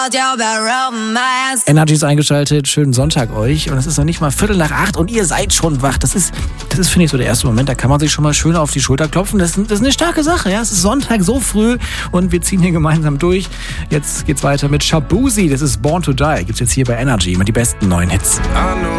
Energy ist eingeschaltet, schönen Sonntag euch. Und es ist noch nicht mal 7:45 und ihr seid schon wach. Das ist finde ich, so der erste Moment, da kann man sich schon mal schön auf die Schulter klopfen. Das ist eine starke Sache, ja. Es ist Sonntag so früh und wir ziehen hier gemeinsam durch. Jetzt geht's weiter mit Shaboozey, das ist Born to Die. Gibt's jetzt hier bei Energy mit die besten neuen Hits. I know